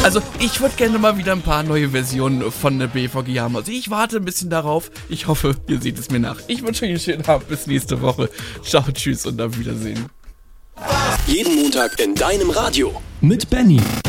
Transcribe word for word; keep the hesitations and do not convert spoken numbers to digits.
Also, ich würde gerne mal wieder ein paar neue Versionen von der B V G haben. Also, ich warte ein bisschen darauf. Ich hoffe, ihr seht es mir nach. Ich wünsche euch einen schönen Abend. Bis nächste Woche. Ciao, tschüss und auf Wiedersehen. Jeden Montag in deinem Radio. Mit Benny.